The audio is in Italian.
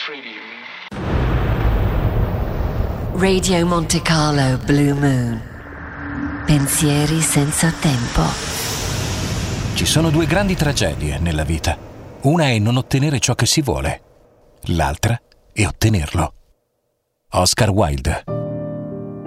Radio Monte Carlo Blue Moon. Pensieri senza tempo. Ci sono due grandi tragedie nella vita. Una è non ottenere ciò che si vuole, l'altra è ottenerlo. Oscar Wilde.